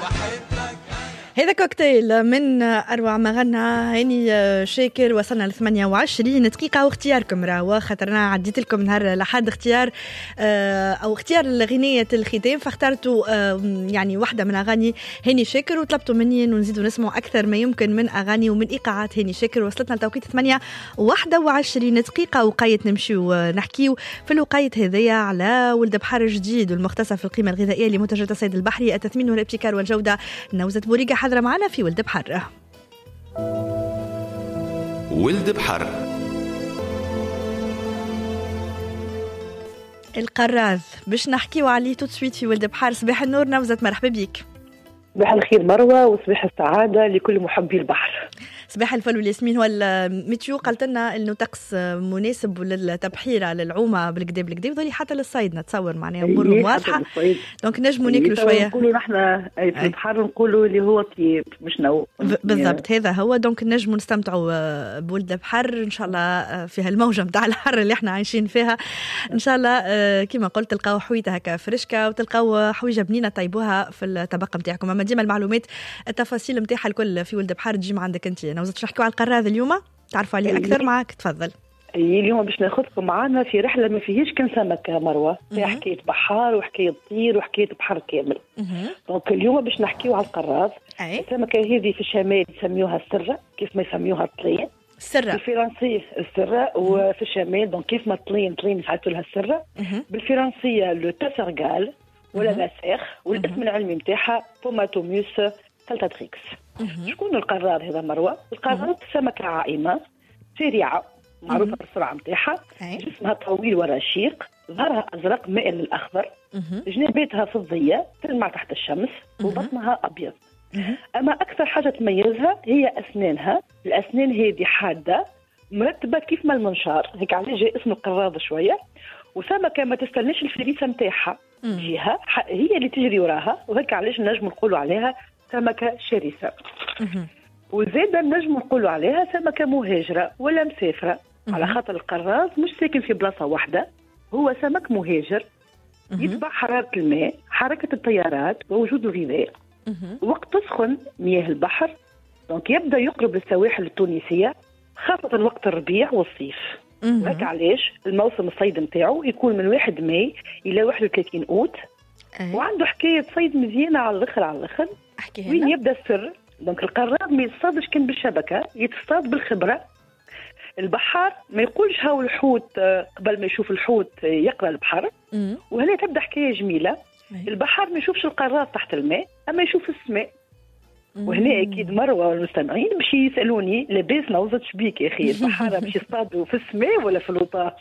هذا كوكتيل من أروع ما غنى هاني شاكر. وصلنا ل 28 دقيقة واختياركم راهو خاطرنا عديت لكم نهار لحد اختيار أو اختيار غنية الختام، فاخترتوا يعني واحدة من أغاني هاني شاكر وطلبتوا مني إنه نزيدوا نسمعوا أكثر ما يمكن من أغاني ومن إيقاعات هاني شاكر. وصلتنا لتوقيت 28 دقيقة وقايت نمشيو نحكيو في الوقايت هذيا على ولد بحر جديد والمختصر في القيمة الغذائية لمنتجات الصيد البحري، التثمين والابتكار والجودة. نوزة بوريقة حاضرة معنا في ولد بحر. ولد بحر القراذ باش نحكيو عليه تو سويت في ولد بحر. صباح النور نوزة، مرحبا بيك. صباح الخير مروة وصباح السعادة لكل محبي البحر. صباح الفل والياسمين. والميتيو قالت لنا انه طقس مناسب للتبحيره للعومه بالكدا وذولي حتى للصيد نتصور معناها امورهم واضحه، دونك نجموا ناكلوا شويه. نقولوا نحن في البحر نقولوا اللي هو طيب مش نو بالضبط هذا هو. دونك نجموا نستمتعوا بولد بحر ان شاء الله في هالموجه نتاع الحر اللي احنا عايشين فيها. ان شاء الله كما قلت تلقاو حويته هكا فرشكه وتلقاو حويجه بنينه طيبوها في الطبق نتاعكم. اما ديما المعلومات التفاصيل نتاعها الكل في ولد بحر تجي عندك انت. نوزت نحكيو على القراذ اليوم، تعرفوا عليه أكثر. معك تفضل. اليوم باش ناخذكم معنا في رحلة ما فيهش كان سمكة مروة، فيها حكاية بحار وحكاية طير وحكاية بحر كامل. دونك اليوم باش نحكيو على القراذ. السمكة هذه في الشمال يسميوها السرة، كيف ما يسميوها الطلين. السرة بالفرنسية السرة، وفي الشمال دونك كيف ما الطلين يسعدوا لها السرة. بالفرنسية لو تاسرغال ولا ماسيخ، والاسم العلمي نتاعها بوماتوميوس سالتاتريكس. شكون القراذ هذا مروة؟ القراذ سمكة عائمة سريعة معروفة بالسرعة نتاعها، جسمها طويل ورشيق، ظهرها أزرق مائل للأخضر، جناباتها فضية تلمع تحت الشمس، وبطنها أبيض. أما أكثر حاجة تميزها هي أسنانها. الأسنان هذه حادة مرتبة كيف ما المنشار، هيك عليه جاء اسم القراذ شوية. وسمكة ما تستناش الفريسة نتاعها جهة، هي اللي تجري وراها، وهيك علاش نجم نقولوا عليها سمكة شرسة. وزيدا نجم نقولوا عليها سمكة مهاجرة ولا مسافرة، على خاطر القراذ مش ساكن في بلاصة واحدة، هو سمك مهاجر يتبع حرارة الماء، حركة التيارات ووجود الغذاء. وقت تسخن مياه البحر دونك يبدأ يقرب للسواحل التونسية، خاصة وقت الربيع والصيف. وهيك علاش الموسم الصيد نتاعو يكون من 1 ماي إلى 31 أوت. وعنده حكاية صيد مزيانة على الآخر. وين يبدأ السر؟ دونك القراذ ما يصطادش كان بالشبكة، يتصطاد بالخبرة. البحار ما يقولش هاو الحوت قبل ما يشوف الحوت يقرأ البحر. وهنا تبدأ حكاية جميلة. البحار ما يشوفش القراذ تحت الماء، أما يشوف السماء. وهنا أكيد مروة والمستمعين باش يسألوني لاباس نوزت شبيك يا أخي، البحارة باش يصطادوا في السماء ولا في الوطاء؟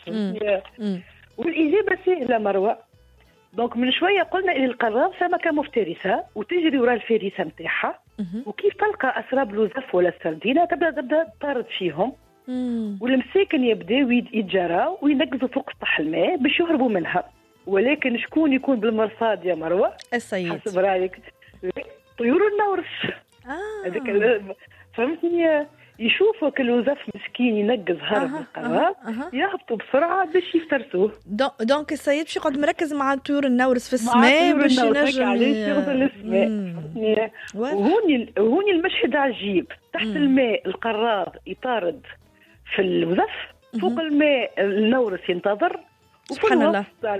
والإجابة سهلة مروة. دونك من شوية قلنا إن القراذ سمكة مفترسة وتجري وراء الفريسة نتاعها، وكيف تلقى أسراب لوزف ولا السردينة تبدأ تطارد فيهم. والمساكن يبداو يتجراو وينقزوا فوق سطح الماء باش يهربوا منها. ولكن شكون يكون بالمرصاد يا مروة؟ الصيد. حسب رأيك طيور النورس. هذاك فهمتني، يشوفوا كالوزف مسكين ينقز هرب القراذ، يهبطوا بسرعة باش يفترسوه. دونك السيد باش يقعد مركز مع طيور النورس في السماء باش ينجم يغزل السماء. وهوني المشهد عجيب. تحت الماء القراذ يطارد في الوزف، فوق الماء النورس ينتظر، سبحان الله